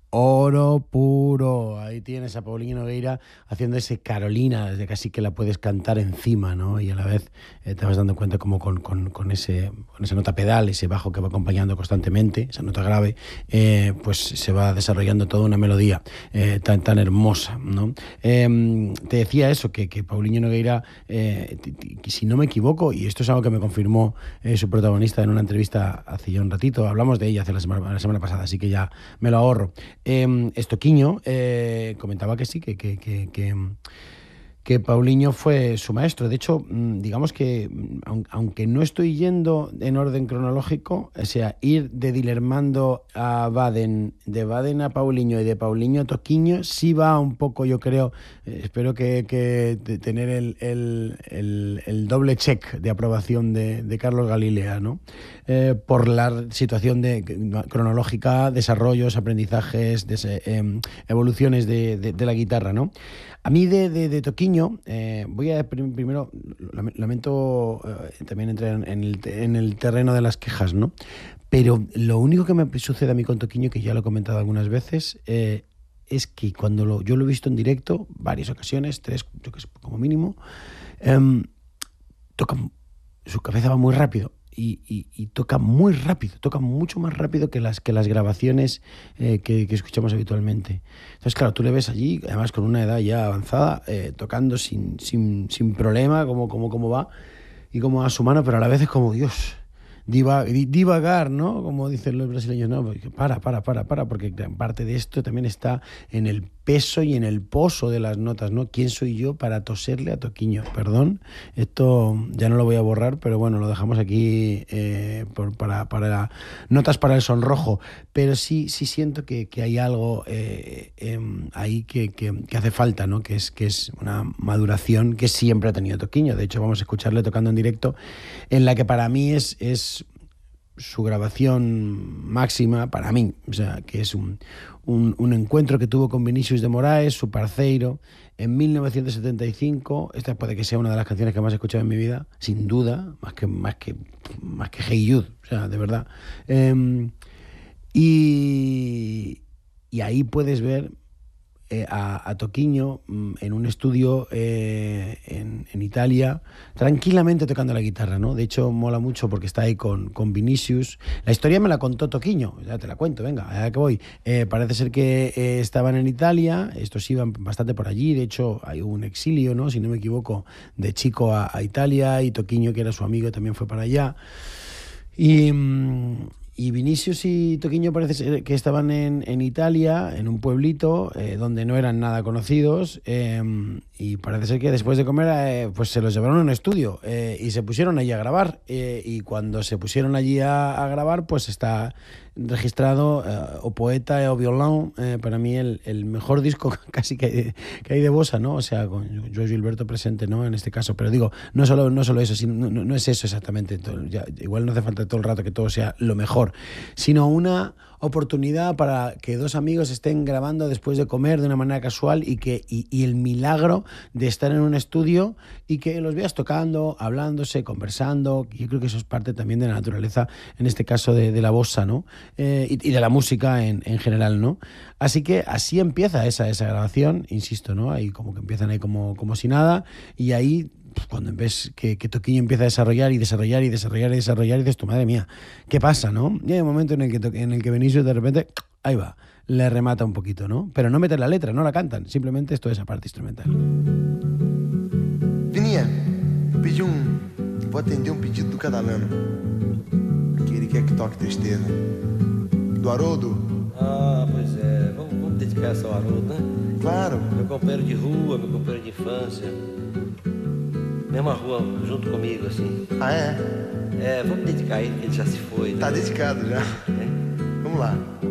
oro puro. Ahí tienes a Paulinho Nogueira haciendo ese Carolina, desde casi que la puedes cantar encima, ¿no? Y a la vez te vas dando cuenta como con esa nota pedal, ese bajo que va acompañando constantemente, esa nota grave, pues se va desarrollando toda una melodía tan hermosa, ¿no? Te decía eso, que Paulinho Nogueira, si no me equivoco, y esto es algo que me confirmó su protagonista en una entrevista hace ya un ratito, hablamos de ella hace la semana pasada, así que ya me lo ahorro. Estoquiño comentaba que sí, que Paulinho fue su maestro. De hecho, digamos que, aunque no estoy yendo en orden cronológico, o sea, ir de Dilermando a Baden, de Baden a Paulinho y de Paulinho a Toquiño, sí va un poco, yo creo, espero que tener el doble check de aprobación de Carlos Galilea, ¿no? Por la situación cronológica, desarrollos, aprendizajes, evoluciones de la guitarra, ¿no? A mí de Toquiño, voy a primero, lamento también entrar en el terreno de las quejas, ¿no? Pero lo único que me sucede a mí con Toquiño, que ya lo he comentado algunas veces, es que cuando yo lo he visto en directo, varias ocasiones, tres, yo que sé, como mínimo, toca, su cabeza va muy rápido. Y toca muy rápido, toca mucho más rápido que las grabaciones que escuchamos habitualmente. Entonces, claro, tú le ves allí, además con una edad ya avanzada, tocando sin problema, como va y como a su mano, pero a la vez es como, Dios, divagar, ¿no? Como dicen los brasileños, no, para, porque gran parte de esto también está en el peso y en el poso de las notas, ¿no? ¿Quién soy yo para toserle a Toquiño? Perdón, esto ya no lo voy a borrar, pero bueno, lo dejamos aquí para notas para el sonrojo, pero sí siento que hay algo ahí que hace falta, ¿no? Que es una maduración que siempre ha tenido Toquiño. De hecho, vamos a escucharle tocando en directo, en la que para mí es su grabación máxima, para mí, o sea, que es un encuentro que tuvo con Vinicius de Moraes, su parceiro, en 1975. Esta puede que sea una de las canciones que más he escuchado en mi vida, sin duda, más que Hey Jude, o sea, de verdad. Y ahí puedes ver a Toquiño en un estudio en Italia, tranquilamente tocando la guitarra, ¿no? De hecho, mola mucho porque está ahí con Vinicius. La historia me la contó Toquiño, ya te la cuento, venga, allá que voy. Parece ser que estaban en Italia, estos iban bastante por allí, de hecho hay un exilio, ¿no? Si no me equivoco, de Chico a Italia, y Toquiño, que era su amigo, también fue para allá. Y Vinicius y Toquiño parece ser que estaban en Italia, en un pueblito donde no eran nada conocidos, y parece ser que después de comer pues se los llevaron a un estudio y se pusieron allí a grabar, y cuando se pusieron allí a grabar, pues está registrado O Poeta o Violón, para mí el mejor disco casi que hay de bossa, ¿no? O sea, con João Gilberto presente, ¿no? En este caso, pero digo, no solo eso, no es eso exactamente, igual no hace falta todo el rato que todo sea lo mejor, sino una oportunidad para que dos amigos estén grabando después de comer de una manera casual, y el milagro de estar en un estudio y que los veas tocando, hablándose, conversando. Yo creo que eso es parte también de la naturaleza, en este caso de la bossa, ¿no? Y de la música en general, ¿no? Así que así empieza esa grabación, insisto, ¿no? Ahí como que empiezan ahí como si nada, y ahí cuando ves que Toquiño empieza a desarrollar y dices tu madre mía, ¿qué pasa, no? Y hay un momento en el que Vinicius de repente, ahí va, le remata un poquito, ¿no? Pero no meten la letra, no la cantan, simplemente esto es esa parte instrumental. Vininha, vou atender um pedido do Cadalano, que ele quer que toque Tristeza, do Haroldo. Ah, pois é, vamos dedicar essa ao Haroldo, né? Claro. Meu companheiro de rua, meu companheiro de infância. Mesma rua, junto comigo, assim. Ah, é? É, vamos dedicar ele, que ele já se foi. Tá né? dedicado já. É. Vamos lá.